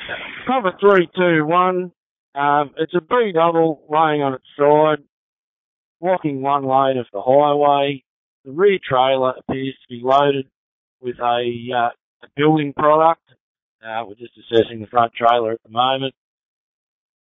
Cover 321. It's a B double laying on its side, blocking one lane of the highway. The rear trailer appears to be loaded with a building product. We're just assessing the front trailer at the moment.